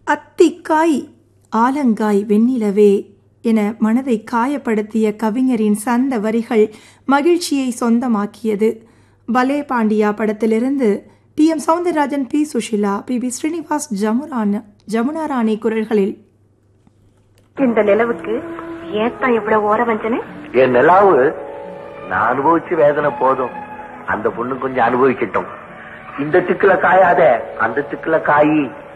அத்திக்காய் ஆலங்காய் வெண்ணிலவே என மனதை காயப்படுத்திய கவிஞரின் சந்த வரிகள் மகிழ்ச்சியை சொந்தமாக்கியது. பலே பாண்டியா படத்திலிருந்து TM. Soundararajan, B. Sushila, B. Srinivas, Jamuna ராணி குரல்களில். இந்த நிலவுக்கு ஏத்தான் இவ்வளவு ஓர வஞ்சனை? என் நிலாவு நான் அனுபவிச்சு வேதனை போதும், அந்த பொண்ணு கொஞ்சம் அனுபவிக்கட்டும். இந்த திக்குல காயாத அந்த திக்குல காயி